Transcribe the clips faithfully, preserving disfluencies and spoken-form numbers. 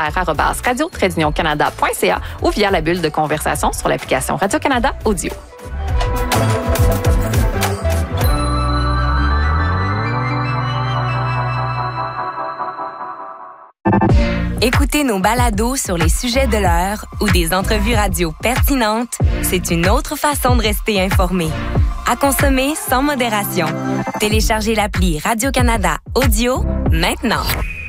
arobase radio tiret d'union canada point c a ou via la bulle de conversation sur l'application Radio-Canada Audio. Écouter nos balados sur les sujets de l'heure ou des entrevues radio pertinentes, c'est une autre façon de rester informé. À consommer sans modération. Téléchargez l'appli Radio-Canada Audio maintenant.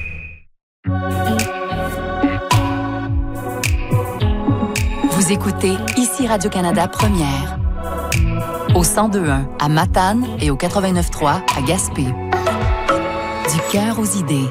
Vous écoutez ici Radio-Canada Première. Au cent deux point un à Matane et au quatre-vingt-neuf point trois à Gaspé. Du cœur aux idées.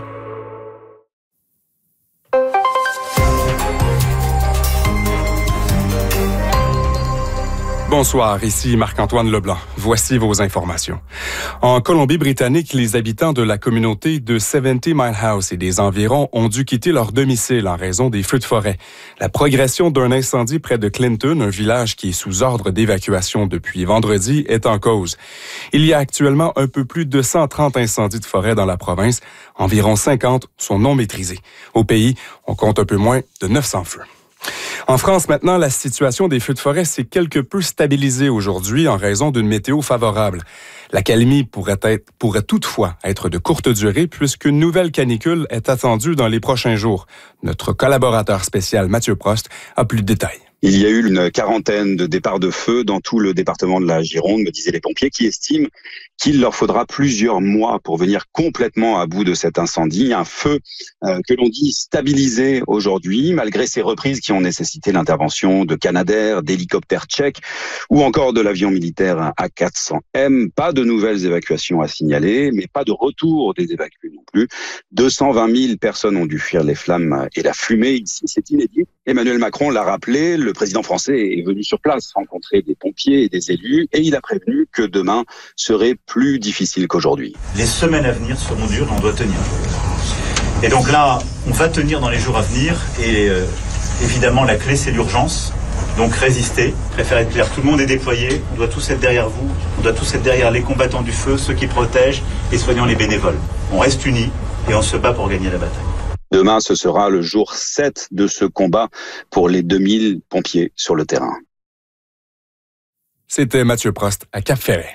Bonsoir, ici Marc-Antoine Leblanc. Voici vos informations. En Colombie-Britannique, les habitants de la communauté de soixante Mile House et des environs ont dû quitter leur domicile en raison des feux de forêt. La progression d'un incendie près de Clinton, un village qui est sous ordre d'évacuation depuis vendredi, est en cause. Il y a actuellement un peu plus de cent trente incendies de forêt dans la province. Environ cinquante sont non maîtrisés. Au pays, on compte un peu moins de neuf cents feux. En France, maintenant, la situation des feux de forêt s'est quelque peu stabilisée aujourd'hui en raison d'une météo favorable. L'accalmie pourrait être, pourrait toutefois être de courte durée puisqu'une nouvelle canicule est attendue dans les prochains jours. Notre collaborateur spécial Mathieu Prost a plus de détails. Il y a eu une quarantaine de départs de feu dans tout le département de la Gironde, me disaient les pompiers, qui estiment qu'il leur faudra plusieurs mois pour venir complètement à bout de cet incendie. Un feu euh, que l'on dit stabilisé aujourd'hui, malgré ces reprises qui ont nécessité l'intervention de Canadair, d'hélicoptères tchèques ou encore de l'avion militaire A quatre cents M. Pas de nouvelles évacuations à signaler, mais pas de retour des évacués non plus. deux cent vingt mille personnes ont dû fuir les flammes et la fumée. Ici, c'est inédit. Emmanuel Macron l'a rappelé, le président français est venu sur place rencontrer des pompiers et des élus et il a prévenu que demain serait plus difficile qu'aujourd'hui. Les semaines à venir seront dures, on doit tenir. Et donc là, on va tenir dans les jours à venir et euh, évidemment la clé c'est l'urgence. Donc résister, je préfère être clair, tout le monde est déployé, on doit tous être derrière vous, on doit tous être derrière les combattants du feu, ceux qui protègent, les soignants, les bénévoles. On reste unis et on se bat pour gagner la bataille. Demain, ce sera le jour sept de ce combat pour les deux mille pompiers sur le terrain. C'était Mathieu Prost à Cap-Ferret.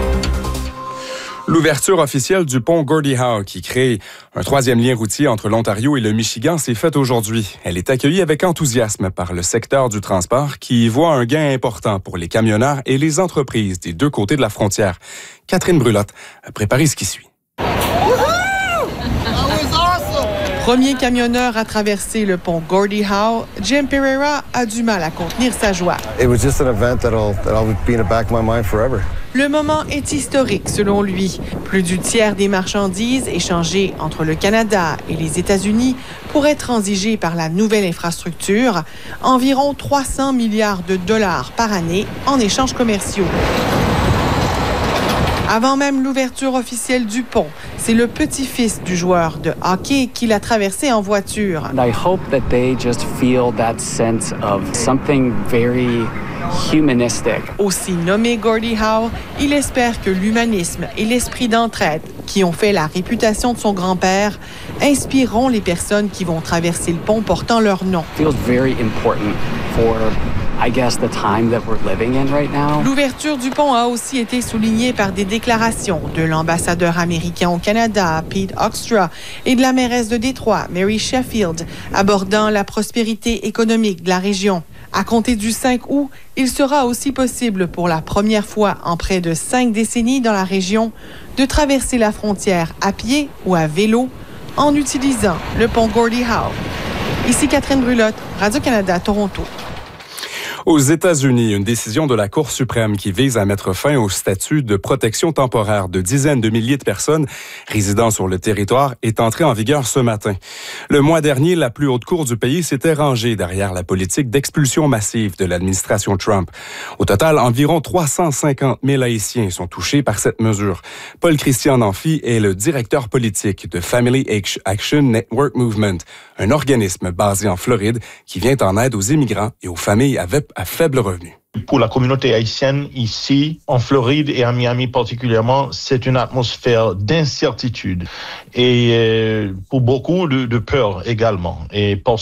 L'ouverture officielle du pont Gordie Howe, qui crée un troisième lien routier entre l'Ontario et le Michigan, s'est faite aujourd'hui. Elle est accueillie avec enthousiasme par le secteur du transport qui y voit un gain important pour les camionneurs et les entreprises des deux côtés de la frontière. Catherine Brulotte a préparé ce qui suit. Premier camionneur à traverser le pont Gordie Howe, Jim Pereira a du mal à contenir sa joie. It was just an event that'll that'll be in the back of my mind forever. Le moment est historique, selon lui. Plus du tiers des marchandises échangées entre le Canada et les États-Unis pourraient transiger par la nouvelle infrastructure, environ trois cents milliards de dollars par année en échanges commerciaux. Avant même l'ouverture officielle du pont, c'est le petit-fils du joueur de hockey qui l'a traversé en voiture. And I hope that they just feel that sense of something very humanistic. Aussi nommé Gordie Howe, il espère que l'humanisme et l'esprit d'entraide qui ont fait la réputation de son grand-père inspireront les personnes qui vont traverser le pont portant leur nom. It feels very important for I guess the time that we're living in right now. L'ouverture du pont a aussi été soulignée par des déclarations de l'ambassadeur américain au Canada, Pete Hoekstra, et de la mairesse de Détroit, Mary Sheffield, abordant la prospérité économique de la région. À compter du cinq août, il sera aussi possible pour la première fois en près de cinq décennies dans la région de traverser la frontière à pied ou à vélo en utilisant le pont Gordie Howe. Ici Catherine Brulotte, Radio-Canada, Toronto. Aux États-Unis, une décision de la Cour suprême qui vise à mettre fin au statut de protection temporaire de dizaines de milliers de personnes résidant sur le territoire est entrée en vigueur ce matin. Le mois dernier, la plus haute cour du pays s'était rangée derrière la politique d'expulsion massive de l'administration Trump. Au total, environ trois cent cinquante mille Haïtiens sont touchés par cette mesure. Paul-Christian Nanfi est le directeur politique de Family Action Network Movement, un organisme basé en Floride qui vient en aide aux immigrants et aux familles avec à faible revenu. Pour la communauté haïtienne ici, en Floride et à Miami particulièrement, c'est une atmosphère d'incertitude et euh, pour beaucoup de, de peur également. Et pour